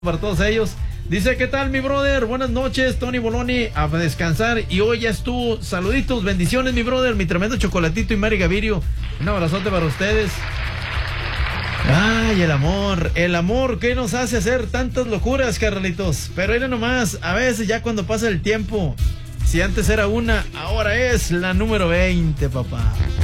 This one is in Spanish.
para todos ellos. Dice, ¿qué tal mi brother? Buenas noches, Tony Boloni, a descansar. Y hoy ya estuvo. Saluditos, bendiciones mi brother, mi tremendo chocolatito y Mari Gavirio. Un abrazote para ustedes. Ay, el amor que nos hace hacer tantas locuras, Carlitos. Pero mira nomás, a veces ya cuando pasa el tiempo, si antes era una, ahora es la número 20, papá.